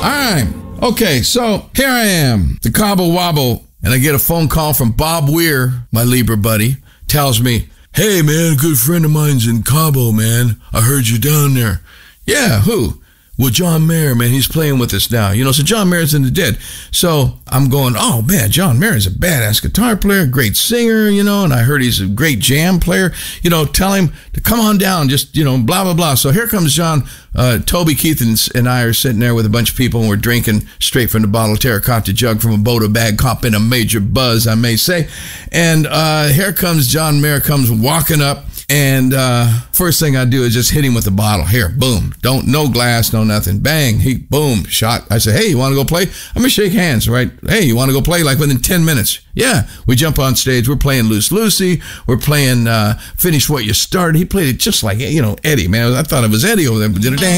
right. Okay, so here I am, the Cobble Wobble, and I get a phone call from Bob Weir, my Libra buddy, tells me, "Hey, man, a good friend of mine's in Cabo, man. I heard you down there." "Yeah, who?" "Well, John Mayer, man, he's playing with us now." So John Mayer's in the Dead. So I'm going, oh, man, John Mayer's a badass guitar player, great singer, and I heard he's a great jam player. Tell him to come on down, just, blah, blah, blah. So here comes John. Toby, Keith, and I are sitting there with a bunch of people, and we're drinking straight from the bottle, terracotta jug from a Boda bag, cop in a major buzz, I may say. And here comes John Mayer, comes walking up. And first thing I do is just hit him with the bottle. Here, boom. No glass, no nothing. Bang. He, boom, shot. I said, "Hey, you want to go play?" I'm going to shake hands, right? "Hey, you want to go play?" Like within 10 minutes. Yeah. We jump on stage. We're playing Loose Lucy. We're playing Finish What You Started. He played it just like, Eddie, man. I thought it was Eddie over there.